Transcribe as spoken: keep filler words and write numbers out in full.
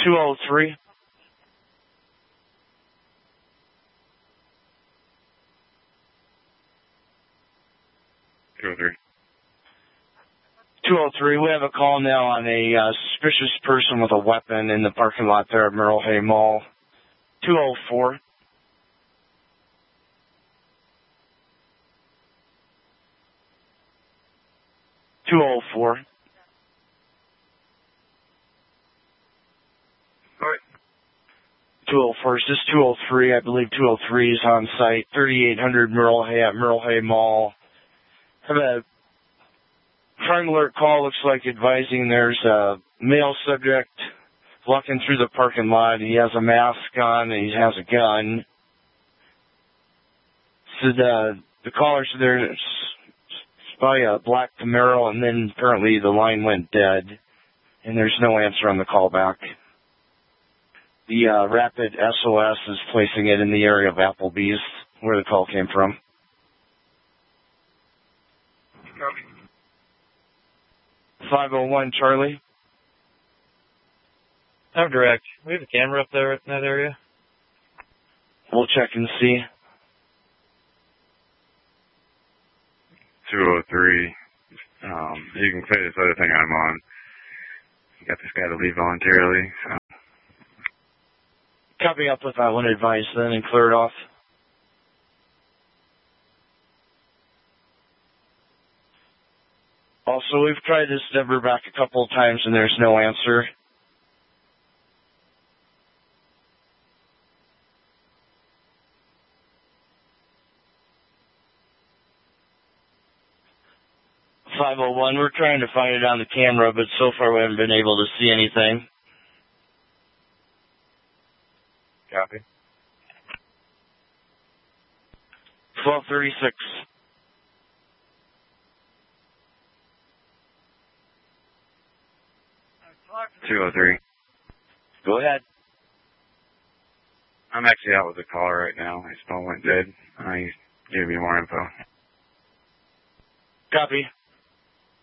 two oh three. two oh three. two oh three, we have a call now on a uh, suspicious person with a weapon in the parking lot there at Merle Hay Mall. two oh four. two oh four. Alright. two oh four, is this two oh three? I believe two oh three is on site. thirty-eight hundred Merle Hay at Merle Hay Mall. Have a crime alert call, looks like advising there's a male subject walking through the parking lot. He has a mask on and he has a gun. So the, the callers there by a black Camaro, and then apparently the line went dead, and there's no answer on the callback. The uh, rapid S O S is placing it in the area of Applebee's, where the call came from. five oh one, Charlie. I'm direct. We have a camera up there in that area. We'll check and see. two oh three. Um, you can say this other thing I'm on. You got this guy to leave voluntarily. So. Copy up with that one advice then and clear it off. Also, we've tried this number back a couple of times and there's no answer. five oh one, we're trying to find it on the camera, but so far we haven't been able to see anything. Copy. twelve thirty-six. two oh three. Go ahead. I'm actually out with the caller right now. His phone went dead. I gave you more info. Copy.